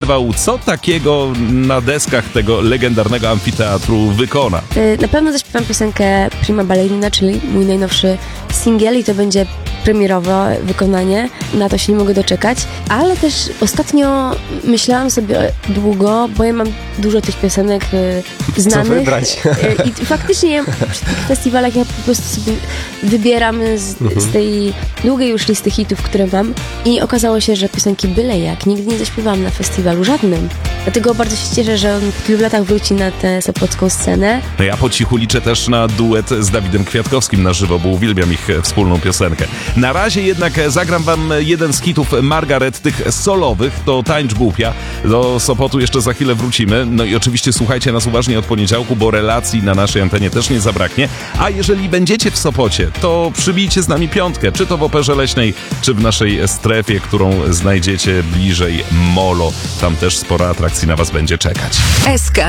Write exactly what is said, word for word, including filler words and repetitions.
śpiewał, co takiego na deskach tego legendarnego amfiteatru wykona? Na pewno zaśpiewam piosenkę Prima Ballerina, czyli mój najnowszy singiel i to będzie premierowe wykonanie. Na to się nie mogę doczekać. Ale też ostatnio myślałam sobie długo, bo ja mam dużo tych piosenek y, znanych. Co wybrać? Y, I faktycznie ja przy tych festiwalach ja po prostu sobie wybieram z, mhm. z tej długiej już listy hitów, które mam. I okazało się, że piosenki byle jak. Nigdy nie zaśpiewałam na festiwalu żadnym. Dlatego bardzo się cieszę, że on po tylu latach wróci na tę sopocką scenę. No ja po cichu liczę też na duet z Dawidem Kwiatkowskim na żywo, bo uwielbiam ich wspólną piosenkę. Na razie jednak zagram wam jeden z hitów Margaret, tych solowych, to Tańcz Głupia. Do Sopotu jeszcze za chwilę wrócimy. No i oczywiście słuchajcie nas uważnie od poniedziałku, bo relacji na naszej antenie też nie zabraknie. A jeżeli będziecie w Sopocie, to przybijcie z nami piątkę, czy to w Operze Leśnej, czy w naszej strefie, którą znajdziecie bliżej Molo. Tam też sporo atrakcji na was będzie czekać. S K